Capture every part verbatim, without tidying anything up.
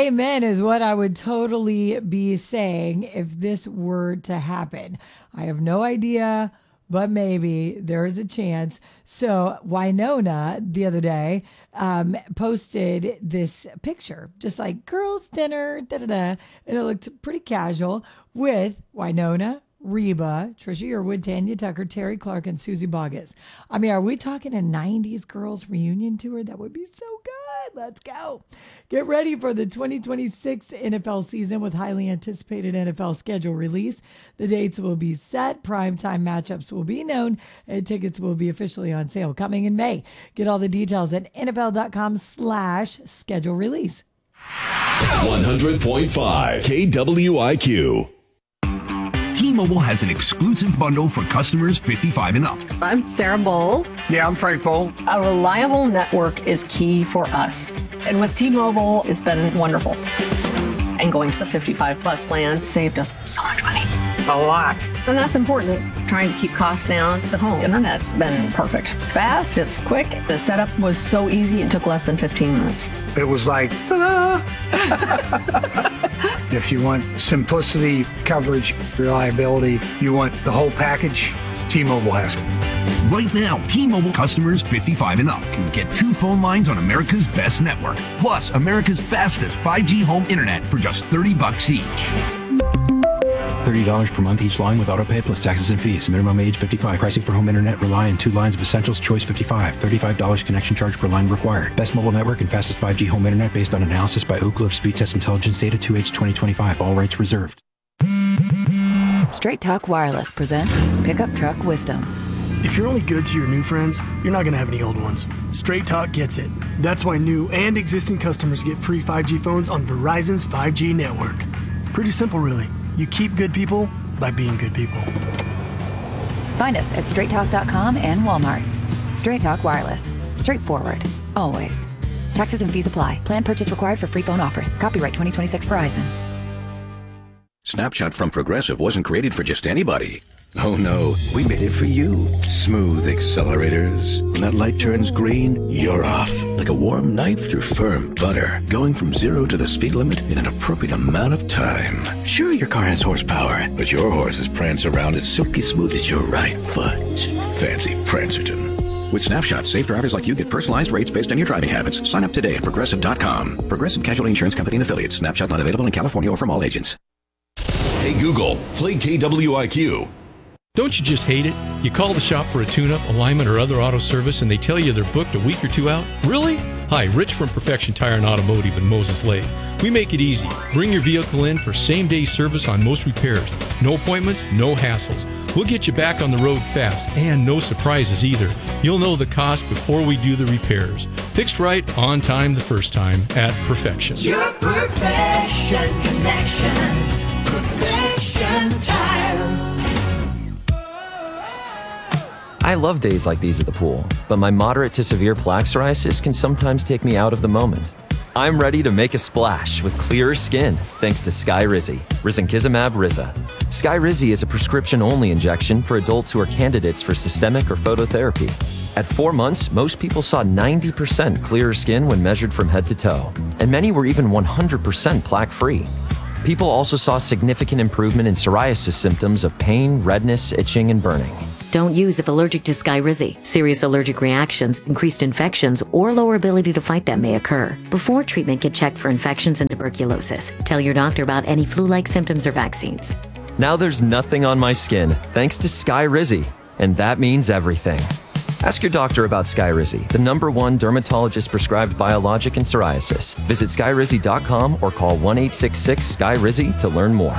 Amen is what I would totally be saying if this were to happen. I have no idea, but maybe there is a chance. So Winona the other day um, posted this picture, just like girls' dinner, da da da, and it looked pretty casual with Winona, Reba, Trisha Yearwood, Tanya Tucker, Terry Clark, and Susie Boggess. I mean, are we talking a nineties girls reunion tour? That would be so good. Let's go. Get ready for the twenty twenty-six N F L season with highly anticipated N F L schedule release. The dates will be set. Primetime matchups will be known. And tickets will be officially on sale coming in May. Get all the details at nfl.com slash schedule release. one hundred point five K W I Q. T-Mobile has an exclusive bundle for customers fifty-five and up. I'm Sarah Bowl. Yeah, I'm Frank Bowl. A reliable network is key for us. And with T-Mobile, it's been wonderful. And going to the fifty-five plus plan saved us so much money. A lot. And that's important. Trying to keep costs down. The home internet's been perfect. It's fast, it's quick. The setup was so easy, it took less than fifteen minutes. It was like, ta-da! If you want simplicity, coverage, reliability, you want the whole package, T-Mobile has it. Right now, T-Mobile customers fifty-five and up can get two phone lines on America's best network, plus America's fastest five G home internet for just thirty bucks each. thirty dollars per month each line with autopay plus taxes and fees. Minimum age fifty-five. Pricing for home internet rely on two lines of Essentials. Choice fifty-five. thirty-five dollars connection charge per line required. Best mobile network and fastest five G home internet based on analysis by Ookla of Speed Test Intelligence data two H twenty twenty-five. All rights reserved. Straight Talk Wireless presents Pickup Truck Wisdom. If you're only good to your new friends, you're not going to have any old ones. Straight Talk gets it. That's why new and existing customers get free five G phones on Verizon's five G network. Pretty simple, really. You keep good people by being good people. Find us at straight talk dot com and Walmart. Straight Talk Wireless. Straightforward. Always. Taxes and fees apply. Plan purchase required for free phone offers. Copyright twenty twenty-six Verizon. Snapshot from Progressive wasn't created for just anybody. Oh no, we made it for you. Smooth accelerators. When that light turns green, you're off. Like a warm knife through firm butter. Going from zero to the speed limit in an appropriate amount of time. Sure, your car has horsepower, but your horses prance around as silky smooth as your right foot. Fancy Prancerton. With Snapshot, safe drivers like you get personalized rates based on your driving habits. Sign up today at Progressive dot com. Progressive Casualty Insurance Company and Affiliates. Snapshot not available in California or from all agents. Hey Google, play K W I Q. Don't you just hate it? You call the shop for a tune-up, alignment, or other auto service, and they tell you they're booked a week or two out? Really? Hi, Rich from Perfection Tire and Automotive in Moses Lake. We make it easy. Bring your vehicle in for same-day service on most repairs. No appointments, no hassles. We'll get you back on the road fast, and no surprises either. You'll know the cost before we do the repairs. Fixed right, on time the first time at Perfection. Your Perfection Connection. Perfection Tire. I love days like these at the pool, but my moderate to severe plaque psoriasis can sometimes take me out of the moment. I'm ready to make a splash with clearer skin thanks to Skyrizi, Risankizumab Riza. Skyrizi is a prescription-only injection for adults who are candidates for systemic or phototherapy. At four months, most people saw ninety percent clearer skin when measured from head to toe, and many were even one hundred percent plaque-free. People also saw significant improvement in psoriasis symptoms of pain, redness, itching, and burning. Don't use if allergic to Skyrizi. Serious allergic reactions, increased infections, or lower ability to fight them may occur. Before treatment, get checked for infections and tuberculosis. Tell your doctor about any flu-like symptoms or vaccines. Now there's nothing on my skin thanks to Skyrizi, and that means everything. Ask your doctor about Skyrizi, the number one dermatologist-prescribed biologic in psoriasis. Visit skyrizi dot com or call one eight six six Sky Rizi to learn more.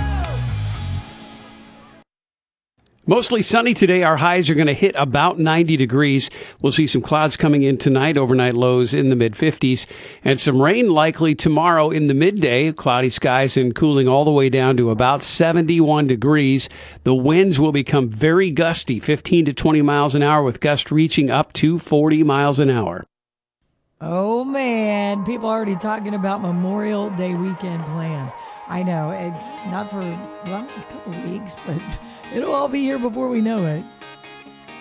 Mostly sunny today. Our highs are going to hit about ninety degrees. We'll see some clouds coming in tonight, overnight lows in the mid-fifties, and some rain likely tomorrow in the midday. Cloudy skies and cooling all the way down to about seventy-one degrees. The winds will become very gusty, fifteen to twenty miles an hour, with gusts reaching up to forty miles an hour. Oh, man. People are already talking about Memorial Day weekend plans. I know. It's not for, well, a couple weeks, but it'll all be here before we know it.